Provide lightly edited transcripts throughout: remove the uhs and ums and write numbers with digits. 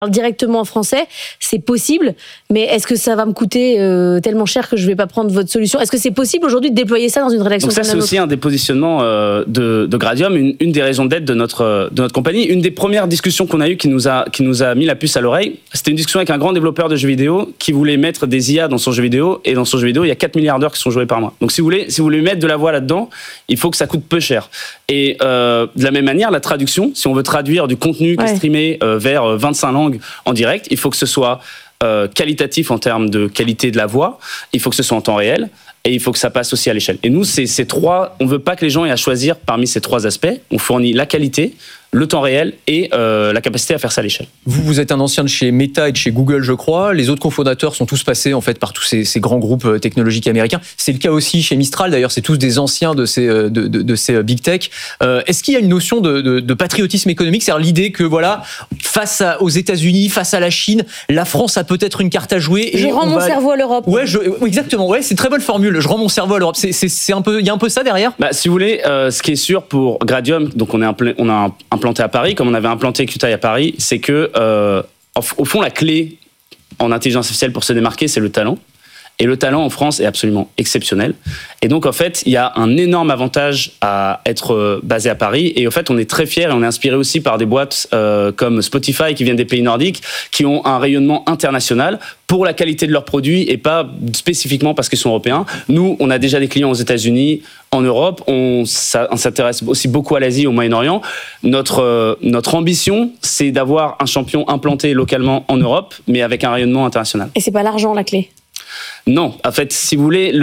directement en français, c'est possible, mais est-ce que ça va me coûter tellement cher que je vais pas prendre votre solution? Est-ce que c'est possible aujourd'hui de déployer ça dans une rédaction? Donc ça, c'est aussi un des positionnements de Gradium, une des raisons d'être de notre compagnie. Une des premières discussions qu'on a eues qui nous a mis la puce à l'oreille, c'était une discussion avec un grand développeur de jeux vidéo qui voulait mettre des IA dans son jeu vidéo, et dans son jeu vidéo, il y a 4 milliards d'heures qui sont jouées par mois. Donc si vous voulez mettre de la voix là-dedans, il faut que ça coûte peu cher. Et de la même manière, la traduction, si on veut traduire du contenu qui est streamé vers 25 langues en direct, il faut que ce soit qualitatif en termes de qualité de la voix, il faut que ce soit en temps réel, et il faut que ça passe aussi à l'échelle. Et nous, c'est ces trois, on veut pas que les gens aient à choisir parmi ces trois aspects. On fournit la qualité, le temps réel et la capacité à faire ça à l'échelle. Vous êtes un ancien de chez Meta et de chez Google, je crois. Les autres cofondateurs sont tous passés en fait par tous ces grands groupes technologiques américains. C'est le cas aussi chez Mistral. D'ailleurs, c'est tous des anciens de ces big tech. Est-ce qu'il y a une notion de patriotisme économique, c'est-à-dire l'idée que voilà, face aux États-Unis, face à la Chine, la France a peut-être une carte à jouer. Et je rends mon cerveau à l'Europe. Ouais, exactement. Ouais, c'est une très bonne formule. Je rends mon cerveau à l'Europe. C'est un peu, il y a un peu ça derrière. Bah, si vous voulez, ce qui est sûr pour Gradium, donc on a implanté à Paris, comme on avait implanté Qtile à Paris, c'est que, au fond, la clé en intelligence artificielle pour se démarquer, c'est le talent. Et le talent en France est absolument exceptionnel. Et donc, en fait, il y a un énorme avantage à être basé à Paris. Et en fait, on est très fiers et on est inspiré aussi par des boîtes comme Spotify qui viennent des pays nordiques, qui ont un rayonnement international pour la qualité de leurs produits et pas spécifiquement parce qu'ils sont européens. Nous, on a déjà des clients aux États-Unis, en Europe. On s'intéresse aussi beaucoup à l'Asie, au Moyen-Orient. Notre ambition, c'est d'avoir un champion implanté localement en Europe, mais avec un rayonnement international. Et c'est pas l'argent la clé? Non, en fait, si vous voulez,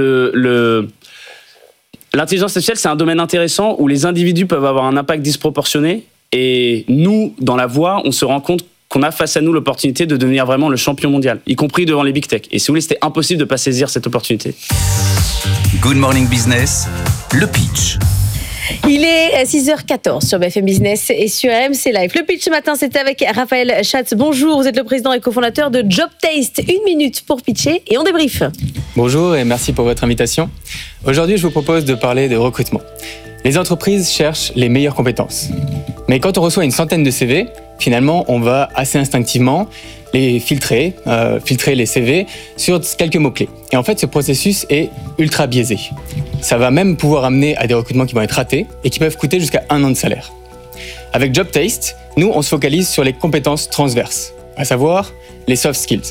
l'intelligence artificielle, c'est un domaine intéressant où les individus peuvent avoir un impact disproportionné. Et nous, dans la voix, on se rend compte qu'on a face à nous l'opportunité de devenir vraiment le champion mondial, y compris devant les big tech. Et si vous voulez, c'était impossible de ne pas saisir cette opportunité. Good Morning Business, le pitch. Il est 6h14 sur BFM Business et sur RMC Live. Le pitch ce matin, c'était avec Raphaël Schatz. Bonjour, vous êtes le président et cofondateur de JobTaste. 1 minute pour pitcher et on débrief. Bonjour et merci pour votre invitation. Aujourd'hui, je vous propose de parler de recrutement. Les entreprises cherchent les meilleures compétences. Mais quand on reçoit une centaine de CV, finalement, on va assez instinctivement les filtrer les CV sur quelques mots-clés. Et en fait, ce processus est ultra biaisé. Ça va même pouvoir amener à des recrutements qui vont être ratés et qui peuvent coûter jusqu'à 1 an de salaire. Avec JobTaste, nous, on se focalise sur les compétences transverses, à savoir les soft skills.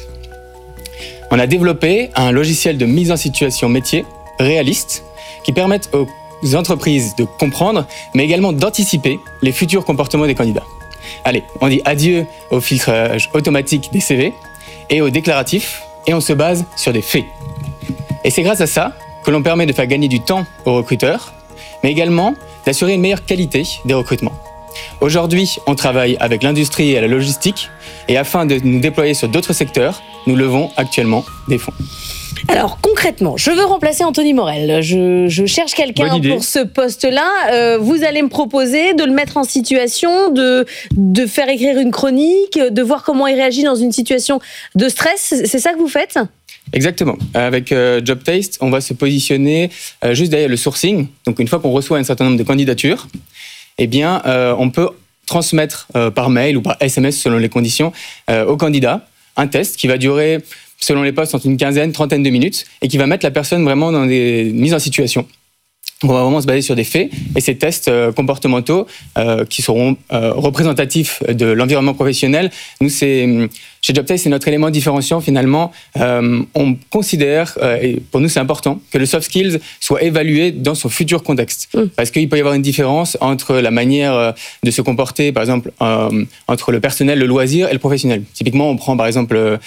On a développé un logiciel de mise en situation métier réaliste qui permettent aux entreprises de comprendre, mais également d'anticiper les futurs comportements des candidats. Allez, on dit adieu au filtrage automatique des CV et au déclaratif, et on se base sur des faits. Et c'est grâce à ça que l'on permet de faire gagner du temps aux recruteurs, mais également d'assurer une meilleure qualité des recrutements. Aujourd'hui, on travaille avec l'industrie et la logistique, et afin de nous déployer sur d'autres secteurs, nous levons actuellement des fonds. Alors concrètement, je veux remplacer Anthony Morel. Je cherche quelqu'un pour ce poste-là. Vous allez me proposer de le mettre en situation, de faire écrire une chronique, de voir comment il réagit dans une situation de stress. C'est ça que vous faites ? Exactement. Avec JobTaste, on va se positionner juste derrière le sourcing. Donc une fois qu'on reçoit un certain nombre de candidatures, eh bien, on peut transmettre par mail ou par SMS selon les conditions au candidat un test qui va durer, selon les postes, entre une trentaine de minutes, et qui va mettre la personne vraiment dans des mises en situation. On va vraiment se baser sur des faits, et ces tests comportementaux qui seront représentatifs de l'environnement professionnel. Nous, chez JobTaste, c'est notre élément différenciant finalement. On considère, et pour nous c'est important, que le soft skills soit évalué dans son futur contexte. Parce qu'il peut y avoir une différence entre la manière de se comporter, par exemple, entre le personnel, le loisir et le professionnel. Typiquement, on prend par exemple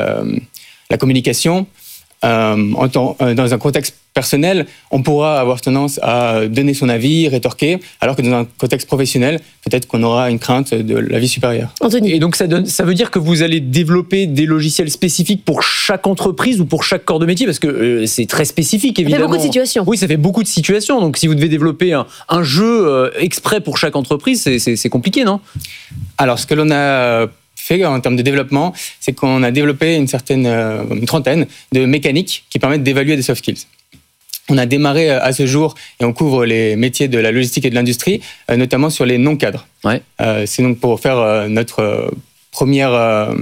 la communication. Dans un contexte personnel, on pourra avoir tendance à donner son avis, rétorquer, alors que dans un contexte professionnel, peut-être qu'on aura une crainte de la vie supérieure. Anthony. Et donc ça veut dire que vous allez développer des logiciels spécifiques pour chaque entreprise ou pour chaque corps de métier, parce que c'est très spécifique évidemment. Ça fait beaucoup de situations. Oui, ça fait beaucoup de situations. Donc si vous devez développer un jeu exprès pour chaque entreprise, c'est compliqué, non ? Alors ce que l'on a fait en termes de développement, c'est qu'on a développé une trentaine de mécaniques qui permettent d'évaluer des soft skills. On a démarré à ce jour et on couvre les métiers de la logistique et de l'industrie, notamment sur les non-cadres. Ouais. C'est donc pour faire notre première